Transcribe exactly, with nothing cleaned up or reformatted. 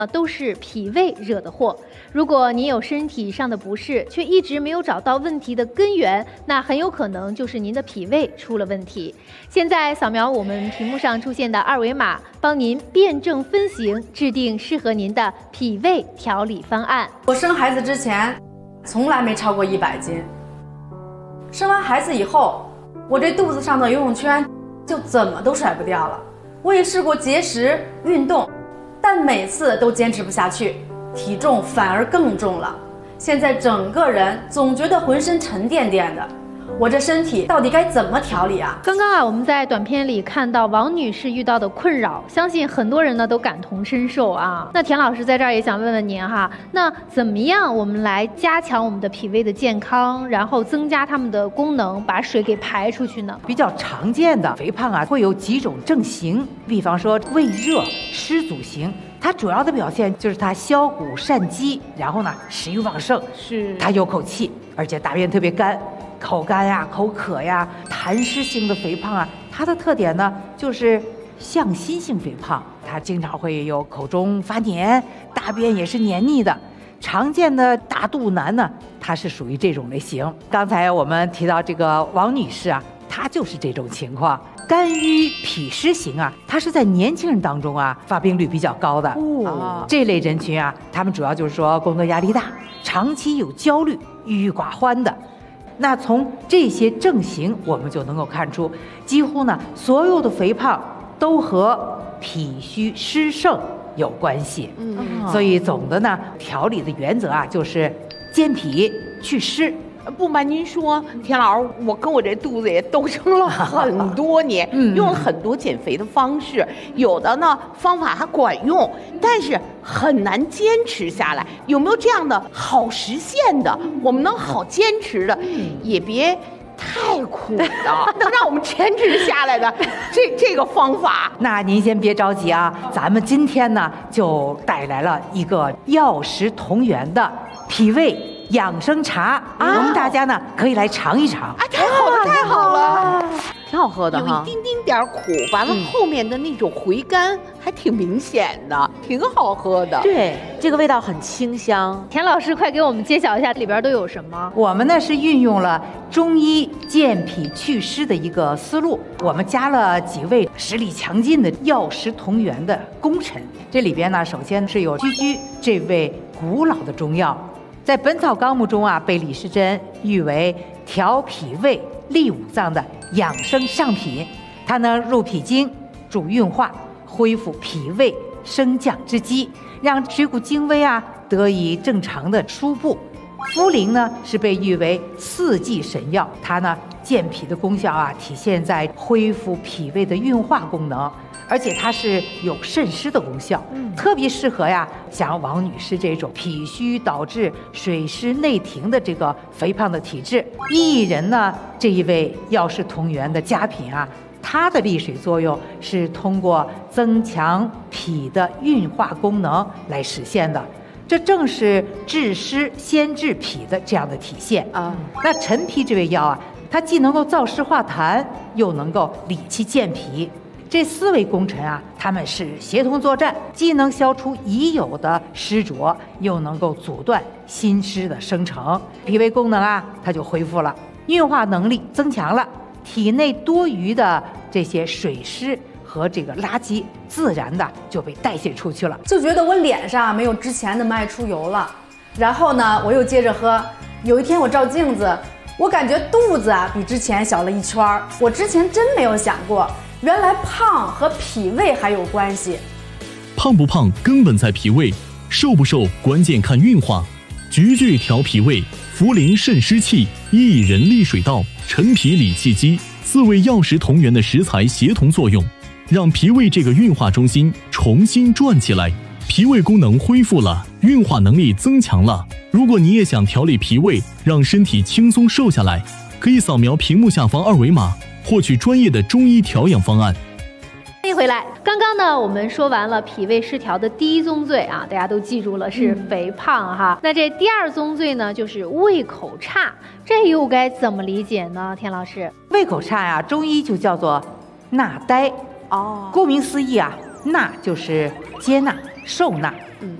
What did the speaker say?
都是脾胃惹的祸。如果您有身体上的不适，却一直没有找到问题的根源，那很有可能就是您的脾胃出了问题。现在扫描我们屏幕上出现的二维码，帮您辩证分型，制定适合您的脾胃调理方案。 我生孩子之前从来没超过一百斤，生完孩子以后，我这肚子上的游泳圈就怎么都甩不掉了。我也试过节食运动，但每次都坚持不下去，体重反而更重了。现在整个人总觉得浑身沉甸甸的，我这身体到底该怎么调理啊？ 刚刚啊，我们在短片里看到王女士遇到的困扰，相信很多人呢都感同身受啊。那田老师在这儿也想问问您哈，那怎么样我们来加强我们的脾胃的健康，然后增加它们的功能，把水给排出去呢？ 比较常见的肥胖啊，会有几种症型，比方说胃热、湿阻型。它主要的表现就是它消谷善饥，然后呢食欲旺盛， 是它有口气，而且大便特别干，口干呀、口渴呀。痰湿性的肥胖啊，它的特点呢就是向心性肥胖，它经常会有口中发黏，大便也是黏腻的。常见的大肚腩呢，它是属于这种类型。刚才我们提到这个王女士啊，她就是这种情况。肝郁脾湿型啊，它是在年轻人当中啊发病率比较高的。哦，这类人群啊，他们主要就是说工作压力大，长期有焦虑、郁郁寡欢的。那从这些症型，我们就能够看出，几乎呢所有的肥胖都和脾虚湿盛有关系。嗯，所以总的呢，调理的原则啊，就是健脾祛湿。 不瞒您说，田老师，我跟我这肚子也斗争了很多年，嗯、用了很多减肥的方式，有的呢方法还管用，但是很难坚持下来。有没有这样的好实现的，我们能好坚持的，也别太苦的，能让我们坚持下来的这这个方法？ 那您先别着急啊，咱们今天呢就带来了一个药食同源的脾胃养生茶，啊、我们大家呢可以来尝一尝。 啊，太好了，太好了， 挺好喝的哈， 有一丁丁点苦，完了后面的那种回甘还挺明显的，挺好喝的。 对，这个味道很清香。 田老师，快给我们揭晓一下里边都有什么？ 我们呢是运用了中医健脾祛湿的一个思路，我们加了几味实力强劲的药食同源的功臣。这里边呢，首先是有居居这味古老的中药。在《本草纲目》中啊，被李时珍誉为调脾胃、利五脏的养生上品。它能入脾经、主运化，恢复脾胃升降之机，让水谷精微啊得以正常的输布。茯苓呢是被誉为四季神药，它呢健脾的功效啊体现在恢复脾胃的运化功能。而且它是有渗湿的功效，嗯、特别适合呀像王女士这种脾虚导致水湿内停的这个肥胖的体质。薏仁呢这一味药食同源的佳品啊，它的利水作用是通过增强脾的运化功能来实现的，这正是治湿先治脾的这样的体现啊。那陈皮这味药啊，它既能够燥湿化痰，又能够理气健脾。这四位功臣啊，他们是协同作战，既能消除已有的湿浊，又能够阻断新湿的生成，脾胃功能啊，它就恢复了，运化能力增强了，体内多余的这些水湿和这个垃圾，自然的就被代谢出去了。 就觉得我脸上没有之前的爱出油了，然后呢，我又接着喝。有一天我照镜子，我感觉肚子啊比之前小了一圈，我之前真没有想过。原来胖和脾胃还有关系。 胖不胖根本在脾胃，瘦不瘦关键看运化。菊苣调脾胃，茯苓渗湿气，薏仁利水道，陈皮理气机，四味药食同源的食材协同作用，让脾胃这个运化中心重新转起来，脾胃功能恢复了，运化能力增强了。如果你也想调理脾胃，让身体轻松瘦下来，可以扫描屏幕下方二维码，获取专业的中医调养方案。 欢迎回来。刚刚呢，我们说完了脾胃失调的第一宗罪啊，大家都记住了，是肥胖哈。嗯、那这第二宗罪呢，就是胃口差，这又该怎么理解呢？田老师， 胃口差呀、啊，中医就叫做纳呆。哦，顾名思义啊，纳就是接纳、受纳。